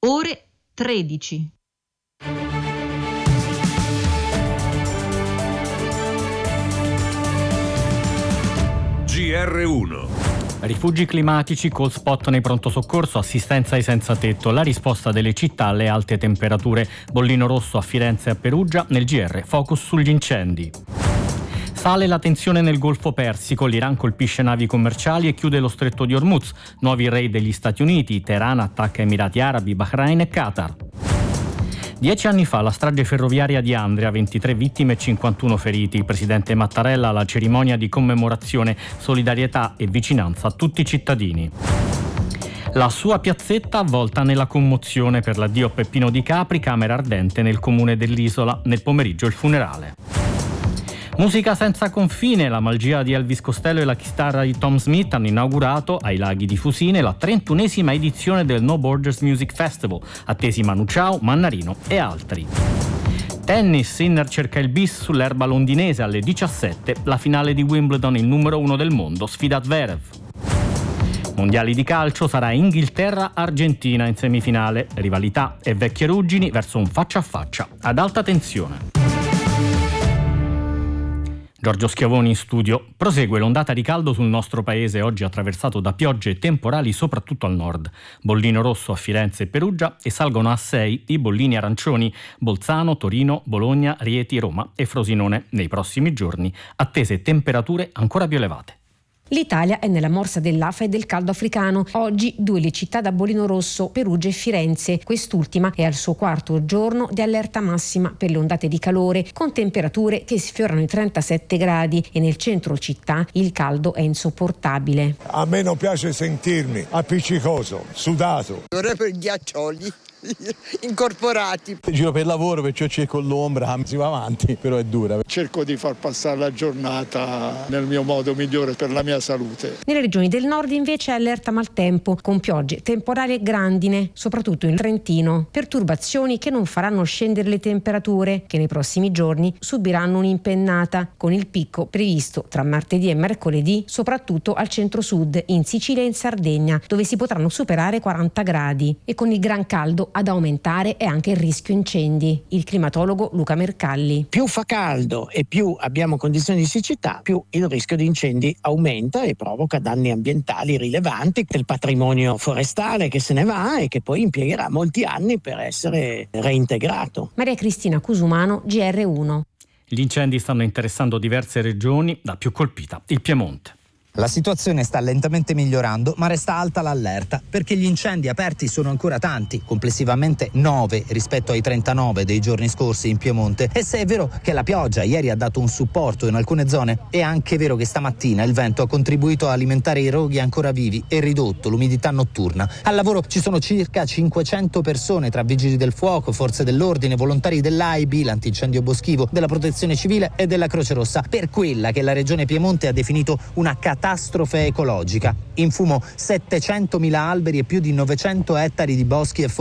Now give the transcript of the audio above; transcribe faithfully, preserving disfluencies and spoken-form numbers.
ore tredici. G R uno. Rifugi climatici, call spot nei pronto soccorso, assistenza ai senza tetto, la risposta delle città alle alte temperature. Bollino rosso a Firenze e a Perugia, nel G R focus sugli incendi. Sale la tensione nel Golfo Persico, l'Iran colpisce navi commerciali e chiude lo stretto di Hormuz. Nuovi raid degli Stati Uniti, Teheran attacca Emirati Arabi, Bahrain e Qatar. Dieci anni fa la strage ferroviaria di Andria, ventitré vittime e cinquantuno feriti. Il presidente Mattarella alla cerimonia di commemorazione, solidarietà e vicinanza a tutti i cittadini. La sua piazzetta avvolta nella commozione per l'addio a Peppino Di Capri, camera ardente nel comune dell'Isola. Nel pomeriggio il funerale. Musica senza confine, la magia di Elvis Costello e la chitarra di Tom Smith hanno inaugurato ai Laghi di Fusine la trentunesima edizione del No Borders Music Festival, attesi Manu Chao, Mannarino e altri. Tennis, Sinner cerca il bis sull'erba londinese alle diciassette, la finale di Wimbledon, il numero uno del mondo sfida Zverev. Mondiali di calcio, sarà Inghilterra-Argentina in semifinale, rivalità e vecchie ruggini verso un faccia a faccia ad alta tensione. Giorgio Schiavoni in studio. Prosegue l'ondata di caldo sul nostro paese, oggi attraversato da piogge e temporali soprattutto al nord. Bollino rosso a Firenze e Perugia e salgono a sei i bollini arancioni. Bolzano, Torino, Bologna, Rieti, Roma e Frosinone nei prossimi giorni. Attese temperature ancora più elevate. L'Italia è nella morsa dell'afa e del caldo africano. Oggi due le città da bollino rosso, Perugia e Firenze. Quest'ultima è al suo quarto giorno di allerta massima per le ondate di calore, con temperature che sfiorano i trentasette gradi e nel centro città il caldo è insopportabile. A me non piace sentirmi appiccicoso, sudato. Vorrei i ghiaccioli incorporati. Giro per lavoro, perciò cerco l'ombra, si va avanti, però è dura. Cerco di far passare la giornata nel mio modo migliore per la mia salute. Nelle regioni del nord invece è allerta maltempo, con piogge temporali e grandine, soprattutto in Trentino. Perturbazioni che non faranno scendere le temperature, che nei prossimi giorni subiranno un'impennata, con il picco previsto tra martedì e mercoledì, soprattutto al centro-sud, in Sicilia e in Sardegna, dove si potranno superare quaranta gradi. E con il gran caldo ad aumentare è anche il rischio incendi. Il climatologo Luca Mercalli. Più fa caldo e più abbiamo condizioni di siccità, più il rischio di incendi aumenta e provoca danni ambientali rilevanti del patrimonio forestale che se ne va e che poi impiegherà molti anni per essere reintegrato. Maria Cristina Cusumano, G R uno. Gli incendi stanno interessando diverse regioni, la più colpita il Piemonte. La situazione sta lentamente migliorando, ma resta alta l'allerta perché gli incendi aperti sono ancora tanti, complessivamente nove rispetto ai trentanove dei giorni scorsi in Piemonte. E se è vero che la pioggia ieri ha dato un supporto in alcune zone, è anche vero che stamattina il vento ha contribuito a alimentare i roghi ancora vivi e ridotto l'umidità notturna. Al lavoro ci sono circa cinquecento persone tra vigili del fuoco, forze dell'ordine, volontari dell'A I B, l'antincendio boschivo, della Protezione Civile e della Croce Rossa, per quella che la Regione Piemonte ha definito una catastrofe catastrofe ecologica. In fumo settecentomila alberi e più di novecento ettari di boschi e foreste